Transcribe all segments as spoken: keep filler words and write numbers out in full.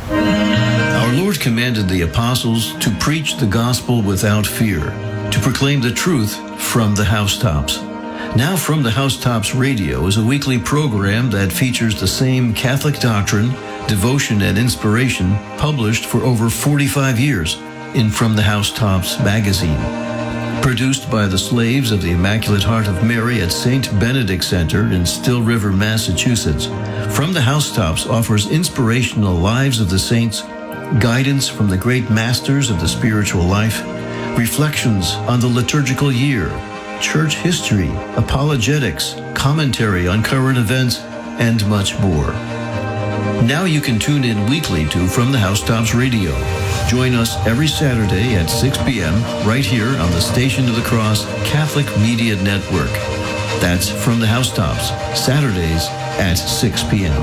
Our Lord commanded the apostles to preach the gospel without fear, to proclaim the truth from the housetops. Now From the Housetops Radio is a weekly program that features the same Catholic doctrine, devotion, and inspiration published for over forty-five years in From the Housetops magazine. Produced by the Slaves of the Immaculate Heart of Mary at Saint Benedict Center in Still River, Massachusetts, From the Housetops offers inspirational lives of the saints, guidance from the great masters of the spiritual life, reflections on the liturgical year, church history, apologetics, commentary on current events, and much more. Now you can tune in weekly to From the Housetops Radio. Join us every Saturday at six p.m. right here on the Station of the Cross Catholic Media Network. That's From the Housetops, Saturdays at six p.m.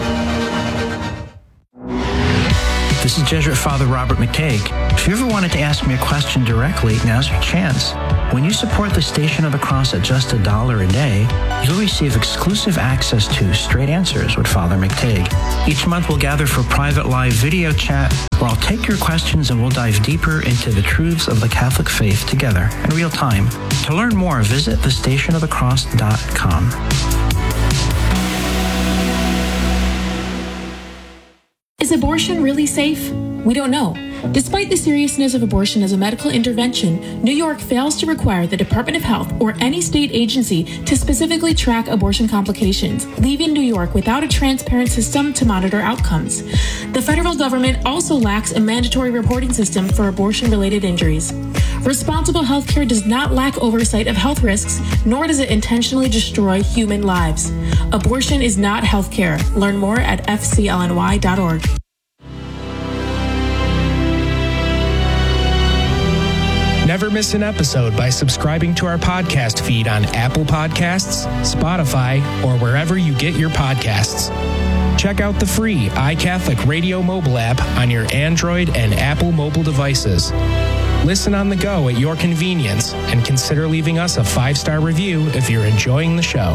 This is Jesuit Father Robert McTague. If you ever wanted to ask me a question directly, now's your chance. When you support the Station of the Cross at just a dollar a day, you'll receive exclusive access to Straight Answers with Father McTague. Each month we'll gather for private live video chat where I'll take your questions and we'll dive deeper into the truths of the Catholic faith together in real time. To learn more, visit the station of the cross dot com. Is abortion really safe? We don't know. Despite the seriousness of abortion as a medical intervention, New York fails to require the Department of Health or any state agency to specifically track abortion complications, leaving New York without a transparent system to monitor outcomes. The federal government also lacks a mandatory reporting system for abortion-related injuries. Responsible healthcare does not lack oversight of health risks, nor does it intentionally destroy human lives. Abortion is not healthcare. Learn more at f c l n y dot org. Never miss an episode by subscribing to our podcast feed on Apple Podcasts, Spotify, or wherever you get your podcasts. Check out the free iCatholic Radio mobile app on your Android and Apple mobile devices. Listen on the go at your convenience and consider leaving us a five-star review if you're enjoying the show.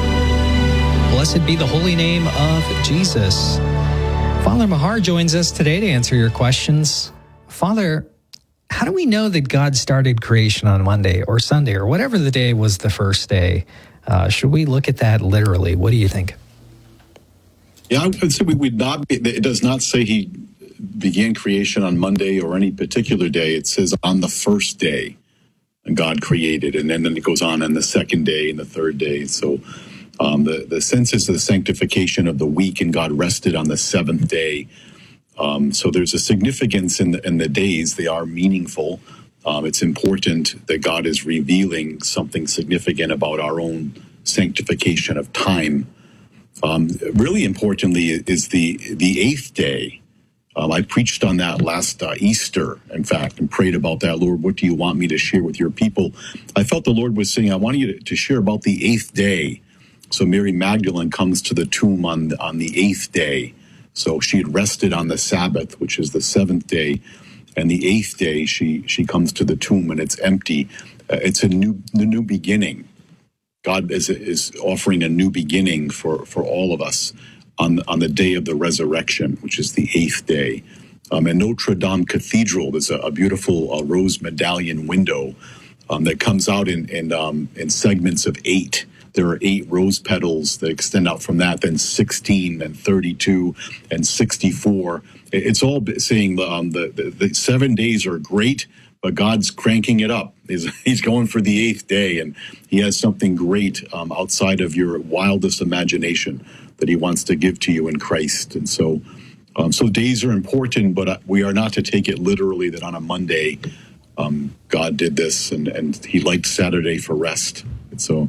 Blessed be the holy name of Jesus. Father Mahar joins us today to answer your questions. Father, how do we know that God started creation on Monday or Sunday or whatever the day was the first day? Uh, should we look at that literally? What do you think? Yeah, I would say we would not. It does not say he began creation on Monday or any particular day. It says on the first day God created, and then, then it goes on on the second day and the third day. So um, the, the sense is the sanctification of the week, and God rested on the seventh day. Um, so there's a significance in the, in the days. They are meaningful. Um, it's important that God is revealing something significant about our own sanctification of time. Um, really importantly is the the eighth day. Um, I preached on that last uh, Easter, in fact, and prayed about that. Lord, what do you want me to share with your people? I felt the Lord was saying, I want you to, to share about the eighth day. So Mary Magdalene comes to the tomb on, on the eighth day. So she had rested on the Sabbath, which is the seventh day, and the eighth day she she comes to the tomb and it's empty. Uh, it's a new the new beginning. God is is offering a new beginning for, for all of us on on the day of the resurrection, which is the eighth day. Um, in Notre Dame Cathedral, there's a, a beautiful uh, rose medallion window um, that comes out in in, um, in segments of eight. There are eight rose petals that extend out from that, then sixteen and thirty-two and sixty-four. It's all saying um, the, the, the seven days are great, but God's cranking it up. He's, he's going for the eighth day, and he has something great um, outside of your wildest imagination that he wants to give to you in Christ. And so um, so days are important, but we are not to take it literally that on a Monday um, God did this, and, and he liked Saturday for rest. And so...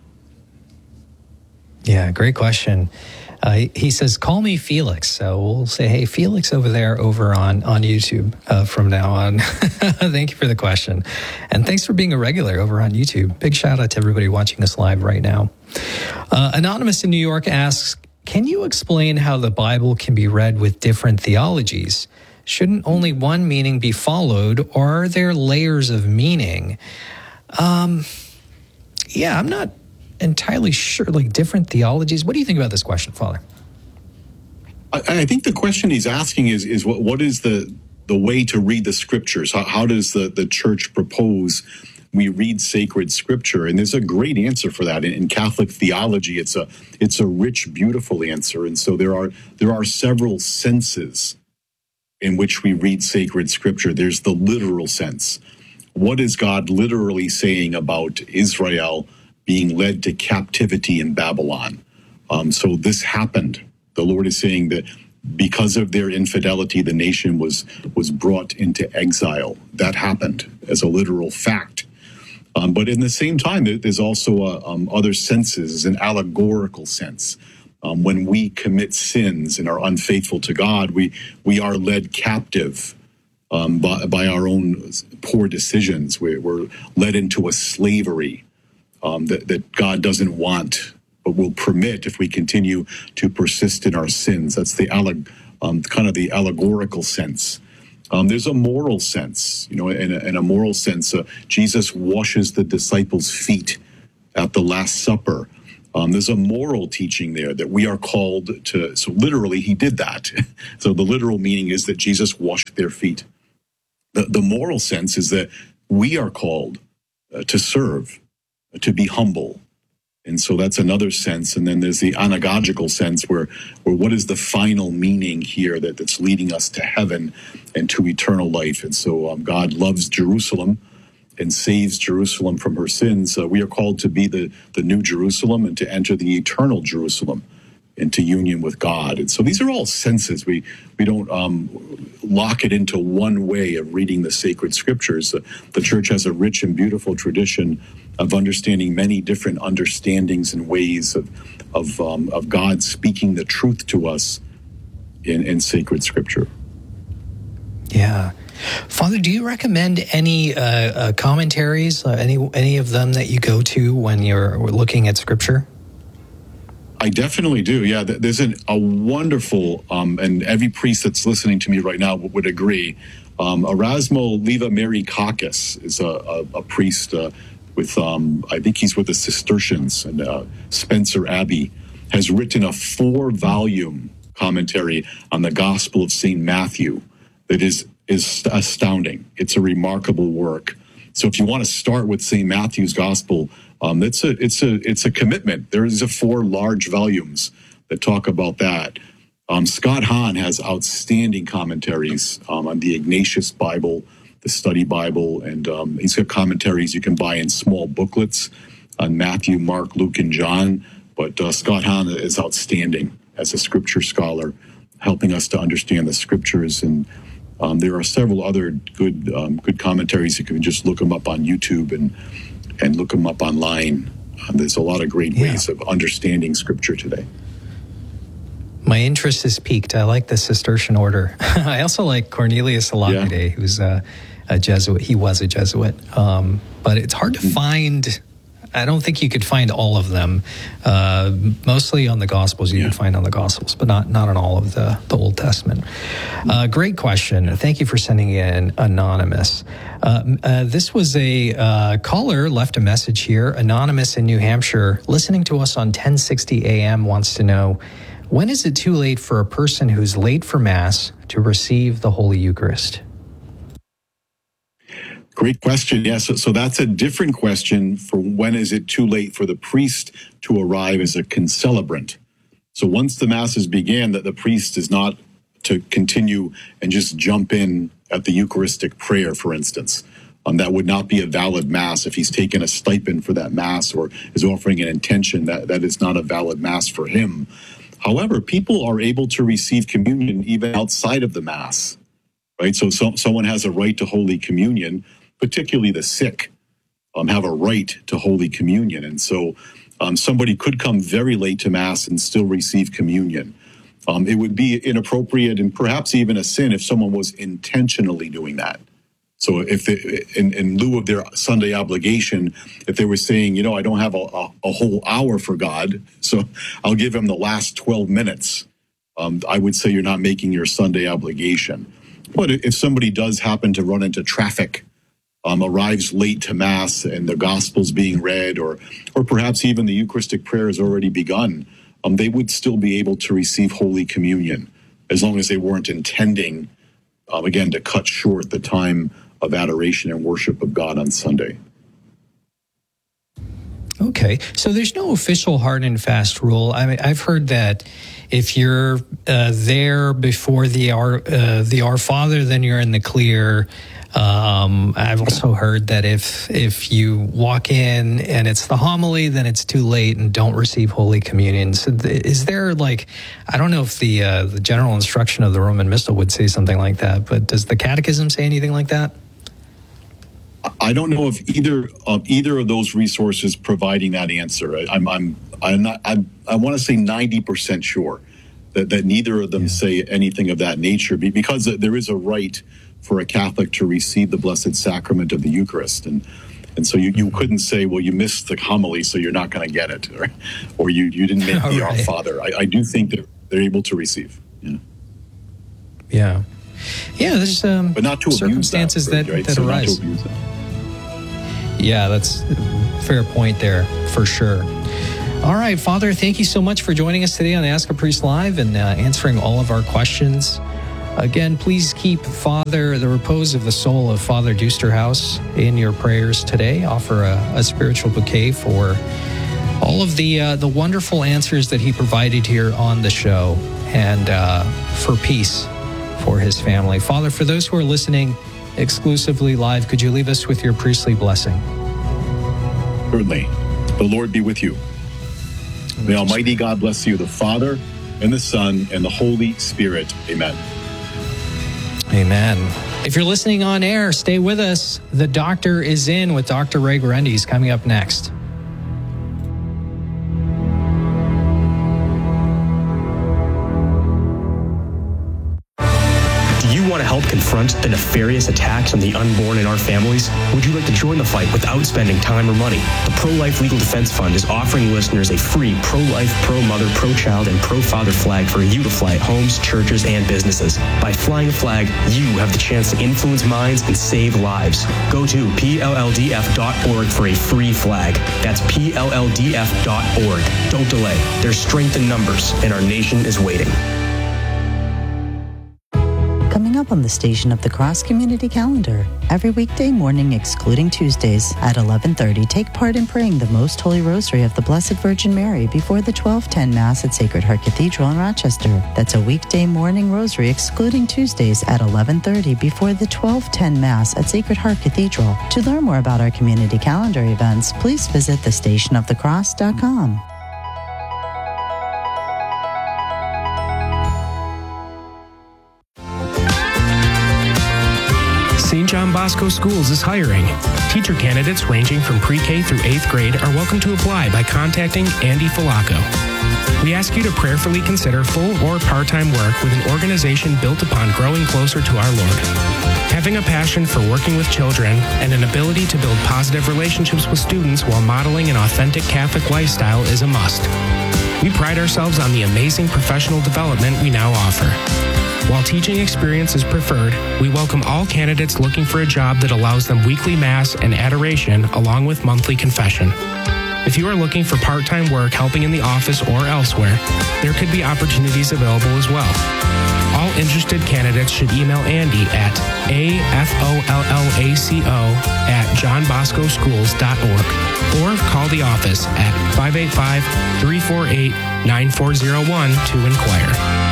Yeah, great question. Uh, he says, call me Felix. So we'll say, hey, Felix over there over on, on YouTube uh, from now on. Thank you for the question. And thanks for being a regular over on YouTube. Big shout out to everybody watching us live right now. Uh, Anonymous in New York asks, can you explain how the Bible can be read with different theologies? Shouldn't only one meaning be followed, or are there layers of meaning? Um, yeah, I'm not entirely sure, like different theologies. What do you think about this question, Father? I, I think the question he's asking is is what what is the the way to read the scriptures? How, how does the, the church propose we read sacred scripture? And there's a great answer for that. In, in Catholic theology, it's a it's a rich, beautiful answer. And so there are there are several senses in which we read sacred scripture. There's the literal sense. What is God literally saying about Israel being led to captivity in Babylon? Um, so this happened. The Lord is saying that because of their infidelity, the nation was was brought into exile. That happened as a literal fact. Um, but in the same time, there's also a, um, other senses, an allegorical sense. Um, when we commit sins and are unfaithful to God, we we are led captive um, by, by our own poor decisions. We're, we're led into a slavery um, that, that God doesn't want, but will permit if we continue to persist in our sins. That's the alleg- um, kind of the allegorical sense. Um, there's a moral sense, you know, in a, in a moral sense, uh, Jesus washes the disciples' feet at the Last Supper. Um, there's a moral teaching there that we are called to. So literally, he did that. So the literal meaning is that Jesus washed their feet. The, the moral sense is that we are called uh, to serve, uh, to be humble. And so that's another sense. And then there's the anagogical sense where, where what is the final meaning here that, that's leading us to heaven and to eternal life. And so um, God loves Jerusalem and saves Jerusalem from her sins. Uh, we are called to be the, the new Jerusalem and to enter the eternal Jerusalem into union with God. And so these are all senses. We we don't um, lock it into one way of reading the sacred scriptures. Uh, the church has a rich and beautiful tradition of understanding many different understandings and ways of of, um, of God speaking the truth to us in, in sacred scripture. Yeah. Father, do you recommend any uh, uh, commentaries, uh, any any of them that you go to when you're looking at scripture? I definitely do. Yeah, there's an, a wonderful, um, and every priest that's listening to me right now would agree. Um, Erasmo Leva Merikakis is a, a, a priest uh, with, um, I think he's with the Cistercians, and uh, Spencer Abbey, has written a four-volume commentary on the Gospel of Saint Matthew that is is astounding. It's a remarkable work. So if you want to start with Saint Matthew's Gospel, um, it's a it's a it's a commitment. There's a four large volumes that talk about that. Um, Scott Hahn has outstanding commentaries um, on the Ignatius Bible, the Study Bible, and um, he's got commentaries you can buy in small booklets on Matthew, Mark, Luke, and John. But uh, Scott Hahn is outstanding as a scripture scholar, helping us to understand the scriptures. And Um, there are several other good um, good commentaries. You can just look them up on YouTube and and look them up online. Um, there's a lot of great yeah. ways of understanding Scripture today. My interest is piqued. I like the Cistercian order. I also like Cornelius Alagide, yeah. who's a, a Jesuit. He was a Jesuit, um, but it's hard to mm-hmm. find. I don't think you could find all of them. Uh, mostly on the Gospels, you yeah. can find on the Gospels, but not not on all of the, the Old Testament. Uh, great question. Thank you for sending in Anonymous. Uh, uh, this was a uh, caller left a message here. Anonymous in New Hampshire, listening to us on ten sixty A M, wants to know, when is it too late for a person who's late for Mass to receive the Holy Eucharist? Great question. Yes, yeah, so, so that's a different question for when is it too late for the priest to arrive as a concelebrant. So once the Masses began, that the priest is not to continue and just jump in at the Eucharistic prayer, for instance. Um, that would not be a valid Mass if he's taken a stipend for that Mass or is offering an intention. That, that is not a valid Mass for him. However, people are able to receive communion even outside of the Mass, right? So, so someone has a right to Holy Communion, particularly the sick, um, have a right to Holy Communion. And so um, somebody could come very late to Mass and still receive communion. Um, it would be inappropriate and perhaps even a sin if someone was intentionally doing that. So if they, in, in lieu of their Sunday obligation, if they were saying, you know, I don't have a, a, a whole hour for God, so I'll give him the last twelve minutes, um, I would say you're not making your Sunday obligation. But if somebody does happen to run into traffic, Um, arrives late to Mass and the Gospel's being read, or or perhaps even the Eucharistic prayer has already begun, um, they would still be able to receive Holy Communion. as long as they weren't intending, um, again, to cut short the time of adoration and worship of God on Sunday. Okay, so there's no official hard and fast rule. I mean, I've heard that if you're uh, there before the Our uh, the Our Father, then you're in the clear. Um, I've also heard that if if you walk in and it's the homily, then it's too late and don't receive Holy Communion. So th- is there like, I don't know if the uh, the general instruction of the Roman Missal would say something like that, but does the Catechism say anything like that? I don't know if either of either of those resources providing that answer. I, I'm I'm I'm not I'm, I want to say ninety percent sure that, that neither of them yeah. say anything of that nature, because there is a right for a Catholic to receive the Blessed Sacrament of the Eucharist, and and so you, you couldn't say, well, you missed the homily, so you're not going to get it, or, or you you didn't make the right. Our Father. I, I do think that they're able to receive. Yeah. Yeah. Yeah. There's um, but not to circumstances that, that, right? that so arise. Not to abuse that. Yeah, that's a fair point there, for sure. All right, Father, thank you so much for joining us today on Ask a Priest Live and uh, answering all of our questions. Again, please keep Father, the repose of the soul of Father Dusterhouse in your prayers today. Offer a, a spiritual bouquet for all of the uh, the wonderful answers that he provided here on the show, and uh, for peace for his family. Father, for those who are listening exclusively live, could you leave us with your priestly blessing? Certainly. The Lord be with you. May Almighty God bless you, the Father, and the Son, and the Holy Spirit. Amen. Amen. If you're listening on air, stay with us. The Doctor is in with Doctor Ray Guarendi coming up next. Want to help confront the nefarious attacks on the unborn in our families? Would you like to join the fight without spending time or money? The Pro-Life Legal Defense Fund is offering listeners a free pro-life, pro-mother, pro-child, and pro-father flag for you to fly at homes, churches, and businesses. By flying a flag, you have the chance to influence minds and save lives. Go to P L L D F dot org for a free flag. That's P L L D F dot org. Don't delay. There's strength in numbers, and our nation is waiting. Coming up on the Station of the Cross Community Calendar. Every weekday morning, excluding Tuesdays, at eleven thirty, take part in praying the Most Holy Rosary of the Blessed Virgin Mary before the twelve ten Mass at Sacred Heart Cathedral in Rochester. That's a weekday morning rosary excluding Tuesdays at eleven thirty before the twelve ten Mass at Sacred Heart Cathedral. To learn more about our community calendar events, please visit the station of the cross dot com. Saint John Bosco Schools is hiring. Teacher candidates ranging from pre-K through eighth grade are welcome to apply by contacting Andy Falaco. We ask you to prayerfully consider full or part-time work with an organization built upon growing closer to our Lord. Having a passion for working with children and an ability to build positive relationships with students while modeling an authentic Catholic lifestyle is a must. We pride ourselves on the amazing professional development we now offer. While teaching experience is preferred, we welcome all candidates looking for a job that allows them weekly Mass and adoration along with monthly confession. If you are looking for part-time work helping in the office or elsewhere, there could be opportunities available as well. All interested candidates should email Andy at A F O L L A C O at john bosco schools dot org or call the office at five eight five, three four eight, nine four zero one to inquire.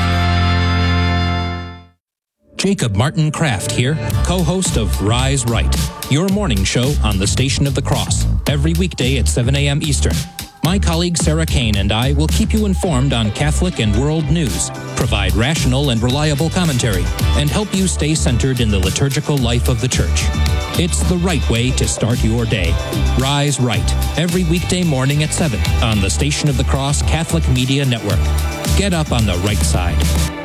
Jacob Martin Kraft here, co-host of Rise Right, your morning show on the Station of the Cross, every weekday at seven a.m. Eastern. My colleague Sarah Kane and I will keep you informed on Catholic and world news, provide rational and reliable commentary, and help you stay centered in the liturgical life of the Church. It's the right way to start your day. Rise Right, every weekday morning at seven on the Station of the Cross Catholic Media Network. Get up on the right side.